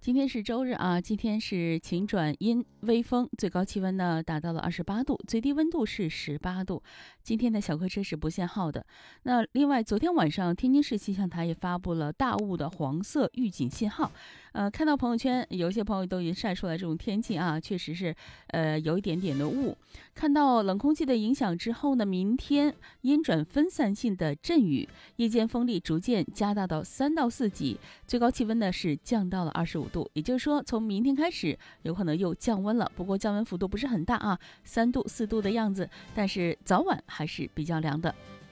今天是周日啊，今天是晴转阴微风，最高气温呢达到了28度，最低温度是18度。今天的小客车是不限号的。那另外，昨天晚上天津市气象台也发布了大雾的黄色预警信号。看到朋友圈，有些朋友都已经晒出来这种天气啊，确实是有一点点的雾。看到冷空气的影响之后呢，明天阴转分散性的阵雨，夜间风力逐渐加大到3到4级，最高气温呢是降到了25度，也就是说从明天开始有可能又降温了，不过降温幅度不是很大啊，3度4度的样子，但是早晚还是比较凉的。